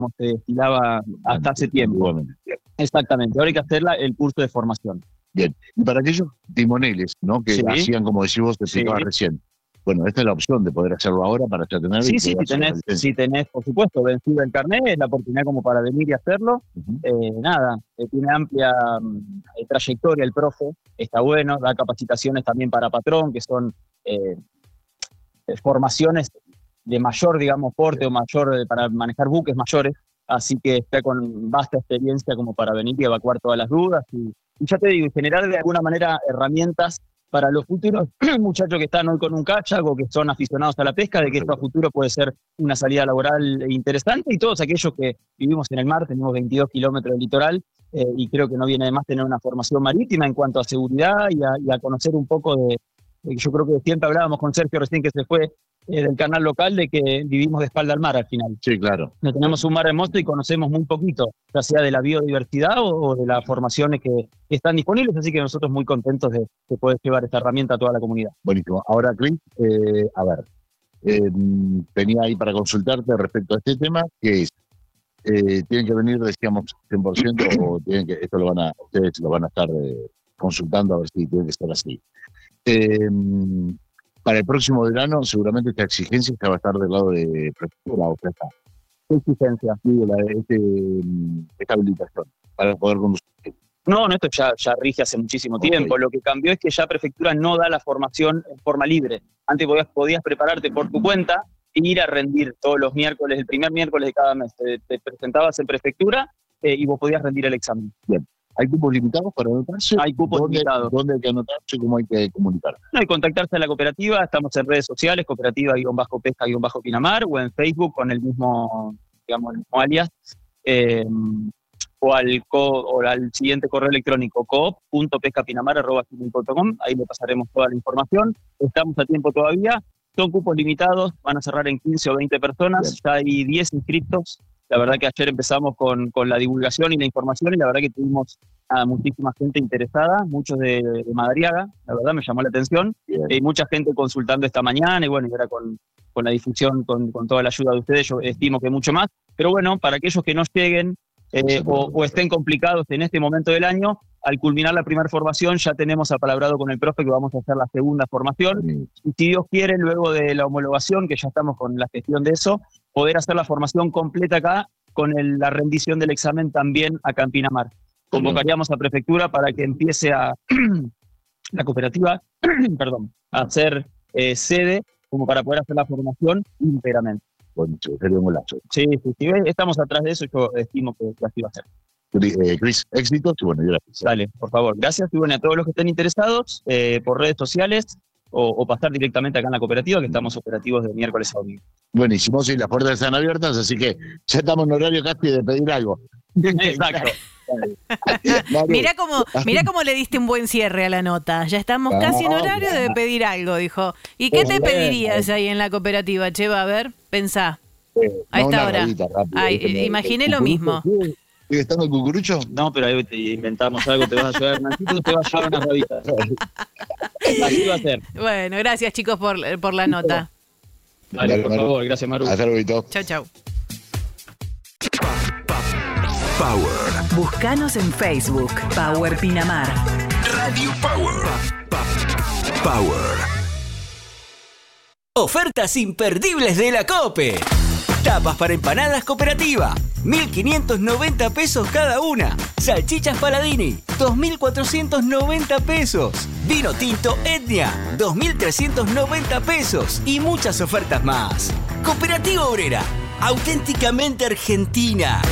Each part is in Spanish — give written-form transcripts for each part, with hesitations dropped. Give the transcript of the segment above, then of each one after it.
como se destilaba hasta hace tiempo. Exactamente, ahora hay que hacer el curso de formación. Bien, y para aquellos timoneles, ¿no? Que Sí. hacían, como decís vos, te explicabas recién. Bueno, esta es la opción de poder hacerlo ahora para ya tener... Sí, si tenés, por supuesto, vencido el carnet, es la oportunidad como para venir y hacerlo. Tiene amplia trayectoria el profe, está bueno, da capacitaciones también para patrón, que son formaciones de mayor, digamos, porte o mayor para manejar buques mayores, así que está con vasta experiencia como para venir y evacuar todas las dudas y ya te digo, generar de alguna manera herramientas para los futuros muchachos que están hoy con un kayak o que son aficionados a la pesca, de que esto a futuro puede ser una salida laboral interesante, y todos aquellos que vivimos en el mar, tenemos 22 kilómetros de litoral, y creo que no viene de más tener una formación marítima en cuanto a seguridad y a conocer un poco de yo creo que siempre hablábamos con Sergio recién que se fue del canal local, de que vivimos de espalda al mar al final. Sí, claro. No tenemos un mar hermoso y conocemos muy poquito, ya sea de la biodiversidad o de las formaciones que están disponibles, así que nosotros muy contentos de poder llevar esta herramienta a toda la comunidad. Buenísimo. Ahora, Chris, a ver, tenía ahí para consultarte respecto a este tema, que es, ¿tienen que venir, decíamos, 100% o tienen que, ustedes lo van a estar consultando a ver si tiene que estar así? Para el próximo verano, seguramente esta exigencia va a estar del lado de prefectura o presta. ¿Qué exigencia? Digo, esta habilitación para poder conducir. No, esto ya rige hace muchísimo tiempo. Lo que cambió es que ya prefectura no da la formación en forma libre. Antes podías prepararte por tu cuenta e ir a rendir todos los miércoles, el primer miércoles de cada mes. Te presentabas en prefectura y vos podías rendir el examen. Bien. ¿Hay cupos limitados para anotarse? Hay cupos limitados. ¿Dónde hay que anotarse? ¿Cómo hay que comunicar? No, hay que contactarse a la cooperativa. Estamos en redes sociales, cooperativa-pesca-pinamar, o en Facebook con el mismo alias, o al siguiente correo electrónico coop.pescapinamar@gmail.com. Ahí le pasaremos toda la información. Estamos a tiempo todavía. Son cupos limitados, van a cerrar en 15 o 20 personas. Bien. Ya hay 10 inscriptos. La verdad que ayer empezamos con la divulgación y la información, y la verdad que tuvimos a muchísima gente interesada, muchos de Madariaga, la verdad me llamó la atención, y mucha gente consultando esta mañana, y bueno, y ahora con la difusión, con toda la ayuda de ustedes, yo estimo que mucho más. Pero bueno, para aquellos que no lleguen o estén complicados en este momento del año, al culminar la primera formación ya tenemos apalabrado con el profe que vamos a hacer la segunda formación, y si Dios quiere, luego de la homologación, que ya estamos con la gestión de eso, poder hacer la formación completa acá, con la rendición del examen también acá en Pinamar. Convocaríamos a prefectura para que empiece la cooperativa a hacer sede, como para poder hacer la formación íntegramente. Bueno, sería un golazo. Sí, estamos atrás de eso, yo estimo que así va a ser. Chris, éxitos y bueno, gracias. Dale, por favor. Gracias y bueno, a todos los que estén interesados, por redes sociales, o pasar directamente acá en la cooperativa, que estamos operativos de miércoles a domingo. Buenísimo, sí, las puertas están abiertas, así que ya estamos en horario casi de pedir algo. Exacto. Mirá cómo le diste un buen cierre a la nota. Ya estamos casi en horario de pedir algo, dijo. ¿Y qué te pedirías ahí en la cooperativa, Cheva? A ver, pensá. A esta hora. Imaginé lo mismo. ¿Sigue estando el cucurucho? No, pero ahí te inventamos algo, te vas a ayudar, Hernancito, te vas a llevar unas rabitas. Así va a ser. Bueno, gracias chicos por la nota. Dale, por favor, gracias Maru. Hasta luego. Chau. Power. Búscanos en Facebook, Power Pinamar. Radio Power. Power. Ofertas imperdibles de la COPE. Tapas para empanadas cooperativa, 1.590 pesos cada una. Salchichas Paladini, 2.490 pesos. Vino tinto Etnia, 2.390 pesos. Y muchas ofertas más. Cooperativa Obrera, auténticamente argentina.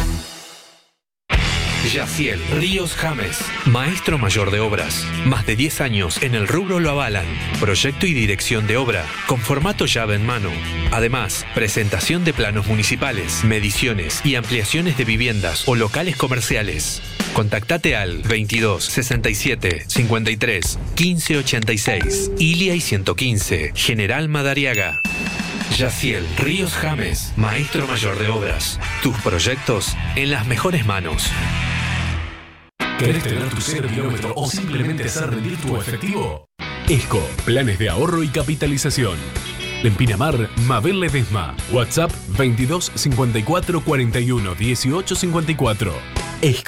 Yaciel Ríos James, maestro mayor de obras. Más de 10 años en el rubro lo avalan. Proyecto y dirección de obra, con formato llave en mano. Además, presentación de planos municipales, mediciones y ampliaciones de viviendas o locales comerciales. Contactate al 22 67 53 15 86, Ilia y 115, General Madariaga. Yaciel Ríos James, maestro mayor de obras. Tus proyectos en las mejores manos. ¿Querés tener tu 0 kilómetro o simplemente hacer rendir tu efectivo? ESCO, planes de ahorro y capitalización. En Pinamar, Mabel Ledesma. WhatsApp 22 54 41 18 54.